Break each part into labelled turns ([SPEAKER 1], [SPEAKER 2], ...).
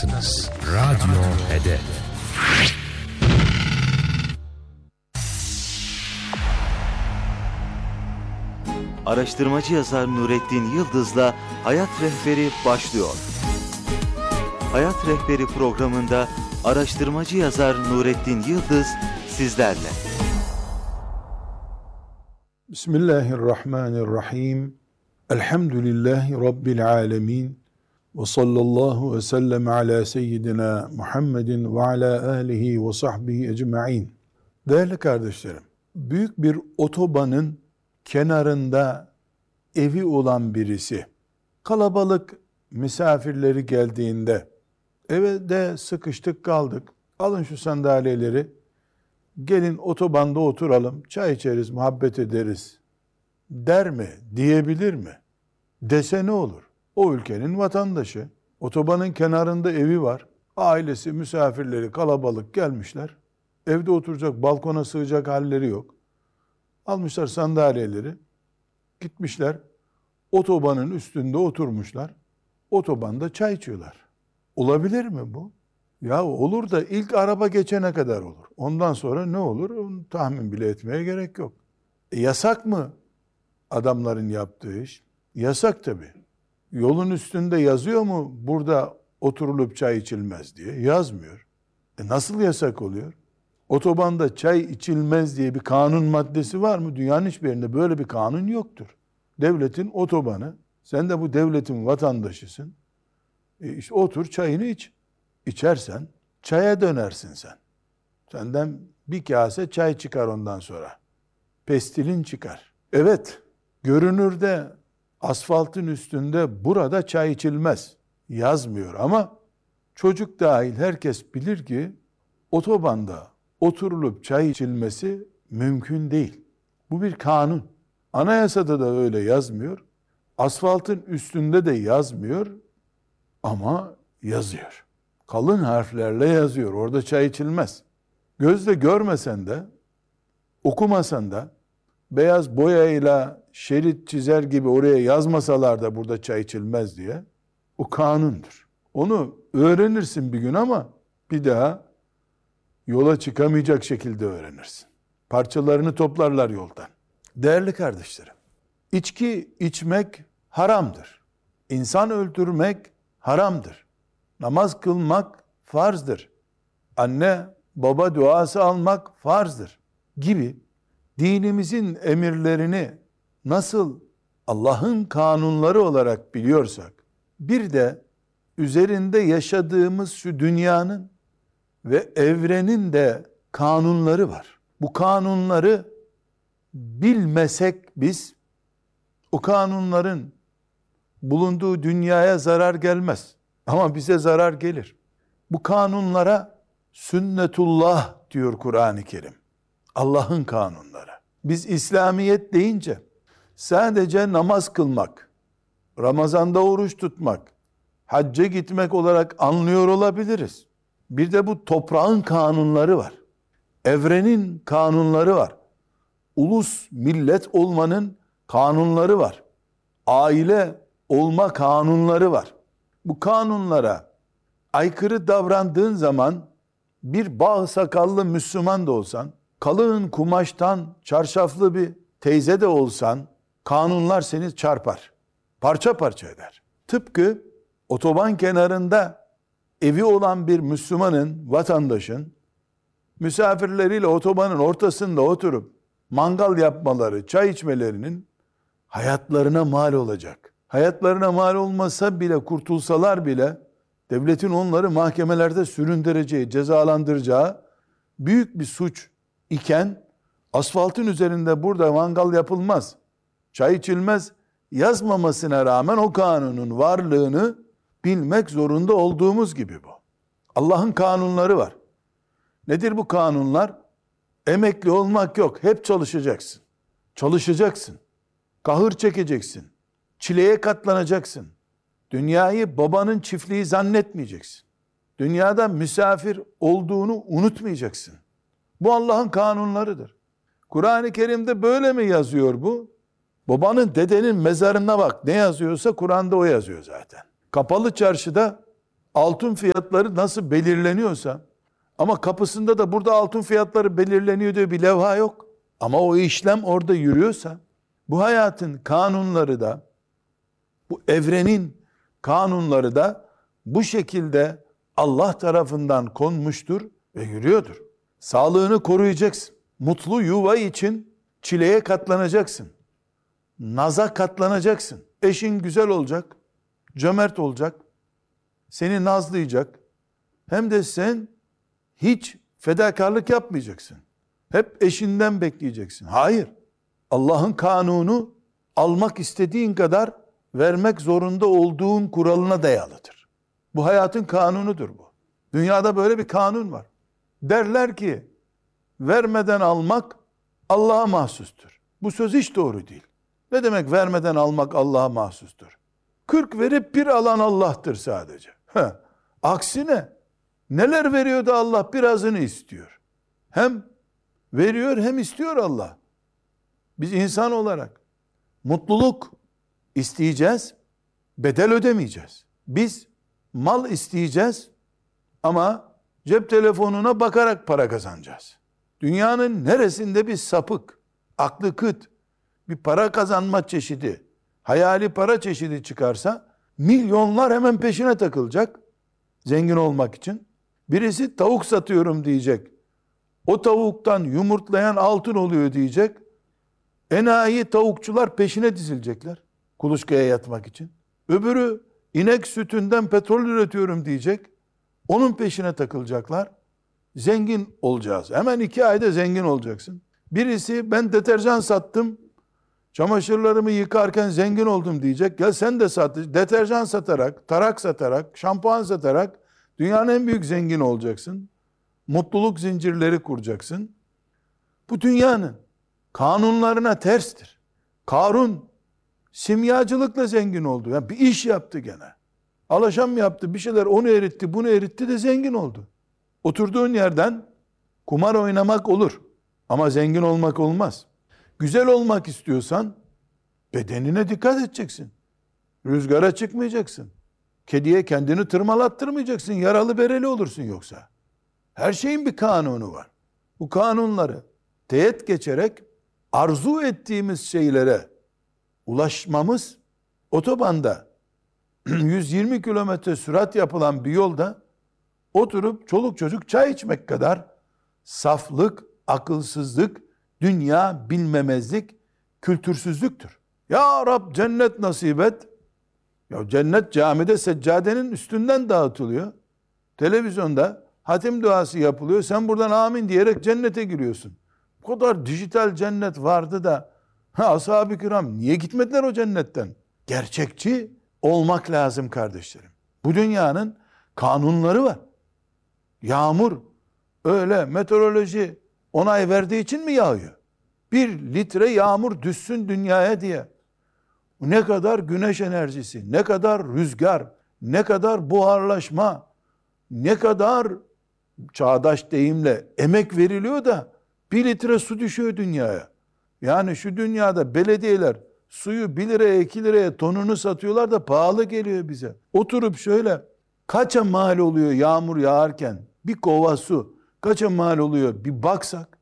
[SPEAKER 1] Hazırladınız. Radyo Hedef.
[SPEAKER 2] Araştırmacı yazar Nurettin Yıldız'la Hayat Rehberi başlıyor. Hayat Rehberi programında araştırmacı yazar Nurettin Yıldız sizlerle.
[SPEAKER 3] Bismillahirrahmanirrahim. Elhamdülillahi Rabbil alemin. Ve sallallahu ve sellem ala seyyidina Muhammedin ve ala alihi ve sahbihi ecma'in. Değerli kardeşlerim, büyük bir otobanın kenarında evi olan birisi, kalabalık misafirleri geldiğinde, eve de sıkıştık kaldık, alın şu sandalyeleri, gelin otobanda oturalım, çay içeriz, muhabbet ederiz der mi, diyebilir mi? Dese ne olur? O ülkenin vatandaşı, otobanın kenarında evi var, ailesi, misafirleri kalabalık gelmişler, evde oturacak, balkona sığacak halleri yok. Almışlar sandalyeleri, gitmişler, otobanın üstünde oturmuşlar, otobanda çay içiyorlar. Olabilir mi bu? Ya olur da ilk araba geçene kadar olur. Ondan sonra ne olur? Onu tahmin bile etmeye gerek yok. Yasak mı adamların yaptığı iş? Yasak tabii. Yolun üstünde yazıyor mu burada oturulup çay içilmez diye? Yazmıyor. Nasıl yasak oluyor? Otobanda çay içilmez diye bir kanun maddesi var mı? Dünyanın hiçbir yerinde böyle bir kanun yoktur. Devletin otobanı, sen de bu devletin vatandaşısın. İşte otur çayını iç. İçersen çaya dönersin sen. Senden bir kase çay çıkar ondan sonra. Pestilin çıkar. Evet, görünürde asfaltın üstünde burada çay içilmez yazmıyor ama çocuk dahil herkes bilir ki otobanda oturulup çay içilmesi mümkün değil. Bu bir kanun. Anayasada da öyle yazmıyor. Asfaltın üstünde de yazmıyor ama yazıyor. Kalın harflerle yazıyor. Orada çay içilmez. Gözle görmesen de, okumasan da, beyaz boyayla şerit çizer gibi oraya yazmasalar da burada çay içilmez diye, o kanundur. Onu öğrenirsin bir gün ama bir daha yola çıkamayacak şekilde öğrenirsin. Parçalarını toplarlar yoldan. Değerli kardeşlerim, içki içmek haramdır. İnsan öldürmek haramdır. Namaz kılmak farzdır. Anne baba duası almak farzdır gibi dinimizin emirlerini nasıl Allah'ın kanunları olarak biliyorsak, bir de üzerinde yaşadığımız şu dünyanın ve evrenin de kanunları var. Bu kanunları bilmesek biz, o kanunların bulunduğu dünyaya zarar gelmez. Ama bize zarar gelir. Bu kanunlara sünnetullah diyor Kur'an-ı Kerim. Allah'ın kanunları. Biz İslamiyet deyince sadece namaz kılmak, Ramazan'da oruç tutmak, hacca gitmek olarak anlıyor olabiliriz. Bir de bu toprağın kanunları var. Evrenin kanunları var. Ulus, millet olmanın kanunları var. Aile olma kanunları var. Bu kanunlara aykırı davrandığın zaman bir bağ sakallı Müslüman da olsan, kalın kumaştan çarşaflı bir teyze de olsan, kanunlar seni çarpar. Parça parça eder. Tıpkı otoban kenarında evi olan bir Müslümanın, vatandaşın, misafirleriyle otobanın ortasında oturup mangal yapmaları, çay içmelerinin hayatlarına mal olacak. Hayatlarına mal olmasa bile, kurtulsalar bile, devletin onları mahkemelerde süründüreceği, cezalandıracağı büyük bir suç iken, asfaltın üzerinde burada mangal yapılmaz, çay içilmez yazmamasına rağmen o kanunun varlığını bilmek zorunda olduğumuz gibi bu. Allah'ın kanunları var. Nedir bu kanunlar? Emekli olmak yok. Hep çalışacaksın. Çalışacaksın. Kahır çekeceksin. Çileye katlanacaksın. Dünyayı babanın çiftliği zannetmeyeceksin. Dünyada misafir olduğunu unutmayacaksın. Bu Allah'ın kanunlarıdır. Kur'an-ı Kerim'de böyle mi yazıyor bu? Babanın, dedenin mezarına bak. Ne yazıyorsa Kur'an'da o yazıyor zaten. Kapalı çarşıda altın fiyatları nasıl belirleniyorsa, ama kapısında da burada altın fiyatları belirleniyor diye bir levha yok. Ama o işlem orada yürüyorsa, bu hayatın kanunları da, bu evrenin kanunları da bu şekilde Allah tarafından konmuştur ve yürüyordur. Sağlığını koruyacaksın. Mutlu yuva için çileye katlanacaksın. Naza katlanacaksın. Eşin güzel olacak, cömert olacak, seni nazlayacak. Hem de sen hiç fedakarlık yapmayacaksın. Hep eşinden bekleyeceksin. Hayır. Allah'ın kanunu almak istediğin kadar vermek zorunda olduğun kuralına dayalıdır. Bu hayatın kanunudur bu. Dünyada böyle bir kanun var. Derler ki vermeden almak Allah'a mahsustur. Bu söz hiç doğru değil. Ne demek vermeden almak Allah'a mahsustur? 40 verip bir alan Allah'tır sadece. Aksine neler veriyor da Allah birazını istiyor. Hem veriyor hem istiyor Allah. Biz insan olarak mutluluk isteyeceğiz, bedel ödemeyeceğiz. Biz mal isteyeceğiz ama cep telefonuna bakarak para kazanacağız. Dünyanın neresinde bir sapık, aklı kıt, bir para kazanma çeşidi, hayali para çeşidi çıkarsa milyonlar hemen peşine takılacak zengin olmak için. Birisi tavuk satıyorum diyecek. O tavuktan yumurtlayan altın oluyor diyecek. Enayi tavukçular peşine dizilecekler kuluçkaya yatmak için. Öbürü inek sütünden petrol üretiyorum diyecek. Onun peşine takılacaklar. Zengin olacağız. Hemen 2 ayda zengin olacaksın. Birisi ben deterjan sattım, çamaşırlarımı yıkarken zengin oldum diyecek. Gel sen de sat. Deterjan satarak, tarak satarak, şampuan satarak dünyanın en büyük zengin olacaksın. Mutluluk zincirleri kuracaksın. Bu dünyanın kanunlarına terstir. Karun simyacılıkla zengin oldu. Yani bir iş yaptı gene. Alaşam yaptı, bir şeyler onu eritti, bunu eritti de zengin oldu. Oturduğun yerden kumar oynamak olur. Ama zengin olmak olmaz. Güzel olmak istiyorsan bedenine dikkat edeceksin. Rüzgara çıkmayacaksın. Kediye kendini tırmalattırmayacaksın. Yaralı bereli olursun yoksa. Her şeyin bir kanunu var. Bu kanunları teğet geçerek arzu ettiğimiz şeylere ulaşmamız, otobanda 120 kilometre sürat yapılan bir yolda oturup çoluk çocuk çay içmek kadar saflık, akılsızlık, dünya bilmemezlik, kültürsüzlüktür. Ya Rab cennet nasip et. Ya cennet camide seccadenin üstünden dağıtılıyor. Televizyonda hatim duası yapılıyor. Sen buradan amin diyerek cennete giriyorsun. Bu kadar dijital cennet vardı da ashab-ı kiram niye gitmediler o cennetten? Gerçekçi olmak lazım kardeşlerim. Bu dünyanın kanunları var. Yağmur öyle meteoroloji onay verdiği için mi yağıyor? 1 litre yağmur düşsün dünyaya diye. Ne kadar güneş enerjisi, ne kadar rüzgar, ne kadar buharlaşma, ne kadar çağdaş deyimle emek veriliyor da 1 litre su düşüyor dünyaya. Yani şu dünyada belediyeler suyu 1 liraya 2 liraya tonunu satıyorlar da pahalı geliyor bize. Oturup şöyle kaça mal oluyor yağmur yağarken bir kova su kaça mal oluyor bir baksak.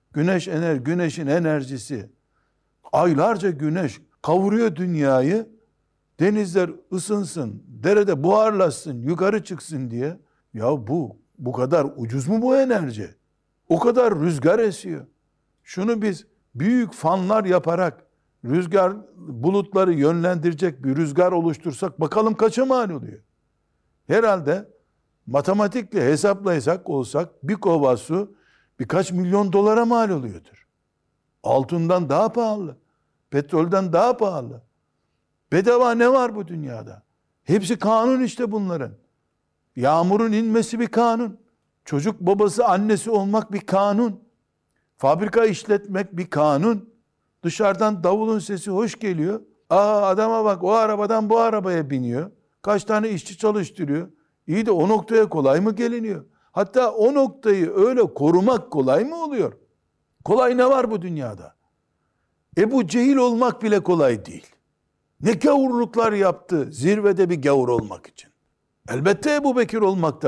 [SPEAKER 3] Güneşin enerjisi aylarca güneş kavuruyor dünyayı. Denizler ısınsın, derede buharlaşsın, yukarı çıksın diye. Ya bu kadar ucuz mu bu enerji? O kadar rüzgar esiyor. Şunu biz büyük fanlar yaparak rüzgar bulutları yönlendirecek bir rüzgar oluştursak bakalım kaça mal oluyor? Herhalde matematikle hesaplayasak olsak bir kova su birkaç milyon dolara mal oluyordur. Altından daha pahalı, petrolden daha pahalı. Bedava ne var bu dünyada? Hepsi kanun işte bunların. Yağmurun inmesi bir kanun. Çocuk babası annesi olmak bir kanun. Fabrika işletmek bir kanun. Dışarıdan davulun sesi hoş geliyor. Adama bak o arabadan bu arabaya biniyor. Kaç tane işçi çalıştırıyor. İyi de o noktaya kolay mı geliniyor? Hatta o noktayı öyle korumak kolay mı oluyor? Kolay ne var bu dünyada? Ebu Cehil olmak bile kolay değil. Ne gavurluklar yaptı zirvede bir gavur olmak için. Elbette Ebu Bekir olmakta